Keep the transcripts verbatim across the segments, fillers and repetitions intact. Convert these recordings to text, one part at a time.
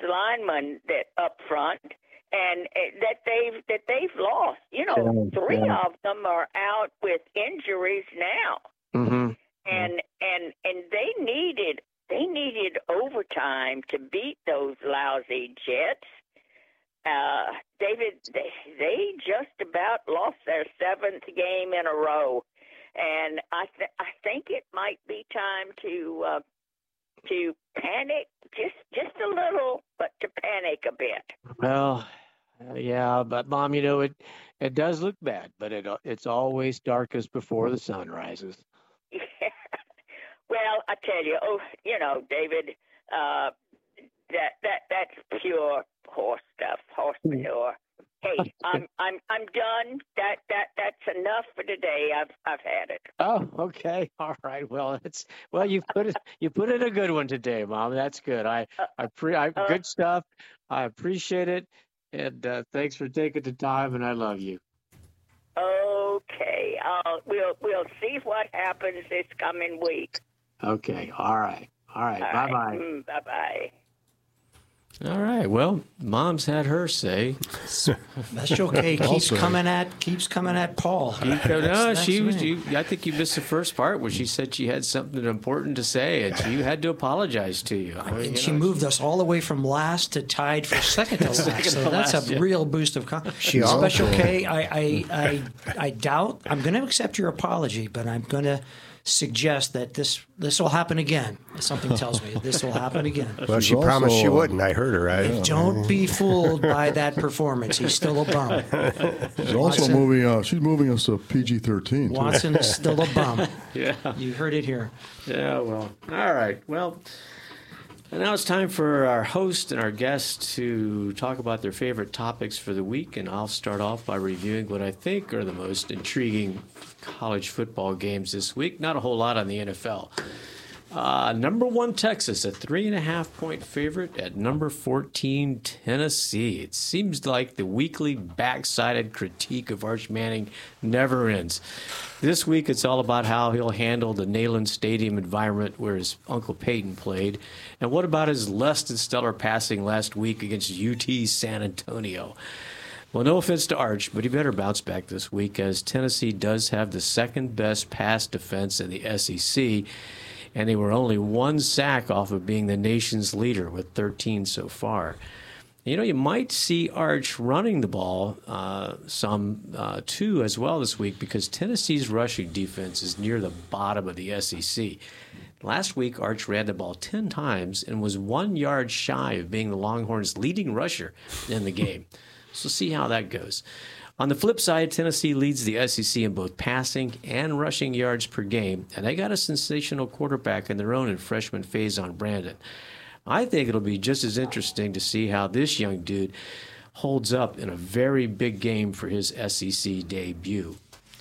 linemen that up front, and uh, that they've that they've lost. You know, Yeah, three yeah. of them are out with injuries now, Mm-hmm. and and and they needed they needed overtime to beat those lousy Jets. Uh, David, they, they just about lost their seventh game in a row, and I th- I think it might be time to uh, to panic just just a little, but to panic a bit. Well, uh, yeah, but Mom, you know it. It does look bad, but it it's always darkest before the sun rises. Yeah. Well, I tell you, oh, you know, David, uh, that that that's pure horse stuff, horse manure. Hey, I'm I'm I'm done. That that that's enough for today. I've I've had it. Oh, okay, all right. Well, it's well you put it you put in a good one today, Mom. That's good. I Uh, I pre I uh, good stuff. I appreciate it, and uh, thanks for taking the time. And I love you. okay, uh, we'll we'll see what happens this coming week. Okay, all right, all right. Bye bye. Mm, bye bye. All right. Well, Mom's had her say. Special K keeps Also- coming at keeps coming at Paul. No, That's- she that's was. me. You, I think you missed the first part where she said she had something important to say, and she had to apologize to you. I mean, And you she know, moved us all the way from last to tied for second to last. Second so to that's last, a yeah. real boost of confidence. She Special also- K, I, I, I, I doubt. I'm going to accept your apology, but I'm going to suggest that this this will happen again. Something tells me this will happen again. Well, She's she promised she also, uh, wouldn't. I heard her, right? Don't be fooled by that performance. He's still a bum. She's also Watson- moving. Uh, she's moving us to P G thirteen. too. Watson is still a bum. Yeah. You heard it here. Yeah. Well. All right. Well. And now it's time for our host and our guests to talk about their favorite topics for the week. And I'll start off by reviewing what I think are the most intriguing college football games this week. Not a whole lot on the N F L. Uh, number one, Texas, a three and a half point favorite at number fourteen, Tennessee. It seems like the weekly backsided critique of Arch Manning never ends. This week, it's all about how he'll handle the Neyland Stadium environment where his Uncle Peyton played. And what about his less than stellar passing last week against U T San Antonio? Well, no offense to Arch, but he better bounce back this week, as Tennessee does have the second best pass defense in the S E C, and they were only one sack off of being the nation's leader with thirteen so far. You know, you might see Arch running the ball uh, some, uh, too, as well this week, because Tennessee's rushing defense is near the bottom of the S E C. Last week, Arch ran the ball ten times and was one yard shy of being the Longhorns' leading rusher in the game. So see how that goes. On the flip side, Tennessee leads the S E C in both passing and rushing yards per game, and they got a sensational quarterback in their own in freshman Faison Brandon. I think it'll be just as interesting to see how this young dude holds up in a very big game for his S E C debut.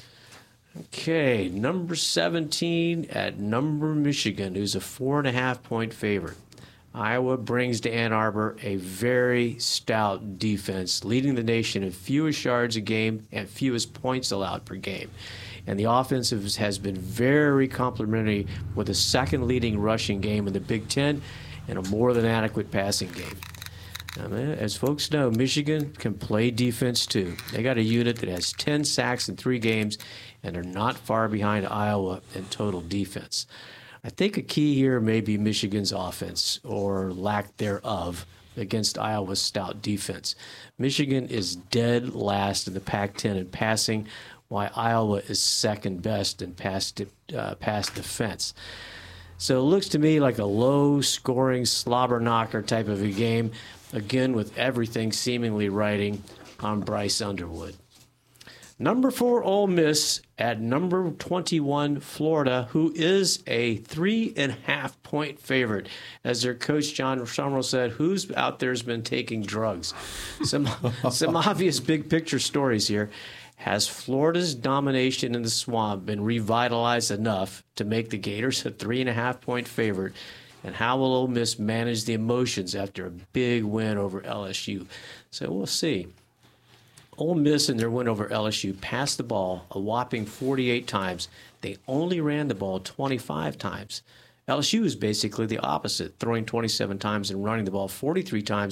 Okay, number seventeen at number Michigan, who's a four and a half point favorite. Iowa brings to Ann Arbor a very stout defense, leading the nation in fewest yards a game and fewest points allowed per game. And the offensive has been very complimentary, with a second leading rushing game in the Big Ten and a more than adequate passing game. Now, man, as folks know, Michigan can play defense too. They got a unit that has ten sacks in three games, and are not far behind Iowa in total defense. I think a key here may be Michigan's offense, or lack thereof, against Iowa's stout defense. Michigan is dead last in the Pac ten in passing, while Iowa is second best in pass, uh, pass defense. So it looks to me like a low-scoring slobber knocker type of a game, again with everything seemingly riding on Bryce Underwood. Number four, Ole Miss at number twenty-one, Florida, who is a three and a half point favorite. As their coach, John Summerall, said, who's out there has been taking drugs? Some, some obvious big picture stories here. Has Florida's domination in the swamp been revitalized enough to make the Gators a three and a half point favorite? And how will Ole Miss manage the emotions after a big win over L S U? So we'll see. Ole Miss in their win over L S U passed the ball a whopping forty-eight times. They only ran the ball twenty-five times. L S U is basically the opposite, throwing twenty-seven times and running the ball forty-three times